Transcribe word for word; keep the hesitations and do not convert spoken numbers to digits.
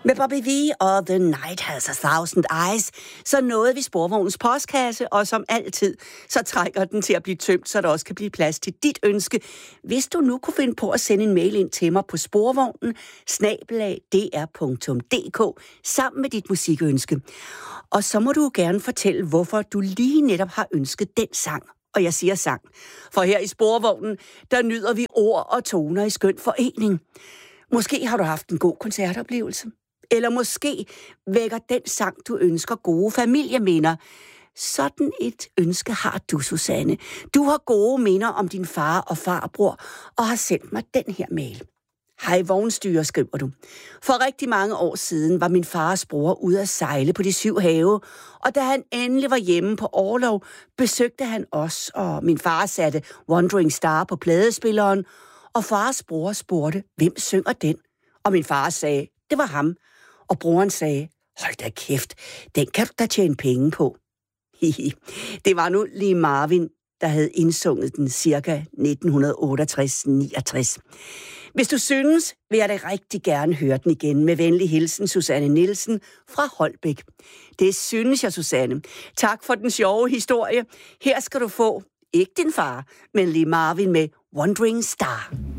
Med Bobby V og The Night Has a Thousand Eyes, så nåede vi Sporvognens postkasse, og som altid, så trænger den til at blive tømt, så der også kan blive plads til dit ønske. Hvis du nu kunne finde på at sende en mail ind til mig på sporvognen, snabel-a d r punktum d k, sammen med dit musikønske. Og så må du gerne fortælle, hvorfor du lige netop har ønsket den sang. Og jeg siger sang, for her i Sporvognen, der nyder vi ord og toner i skøn forening. Måske har du haft en god koncertoplevelse. Eller måske vækker den sang, du ønsker, gode familieminder. Sådan et ønske har du, Susanne. Du har gode minder om din far og farbror, og har sendt mig den her mail. Hej vognstyrer, skriver du. For rigtig mange år siden var min fars bror ude at sejle på de syv have, og da han endelig var hjemme på orlov, besøgte han os, og min far satte Wandering Star på pladespilleren, og fars bror spurgte, hvem synger den? Og min far sagde, det var ham. Og broren sagde, hold da kæft, den kan du da tjene penge på. Det var nu lige Marvin, der havde indsunget den cirka nitten otteogtres niogtres. Hvis du synes, vil jeg da rigtig gerne høre den igen. Med venlig hilsen, Susanne Nielsen fra Holbæk. Det synes jeg, Susanne. Tak for den sjove historie. Her skal du få, ikke din far, men lige Marvin med Wandering Star.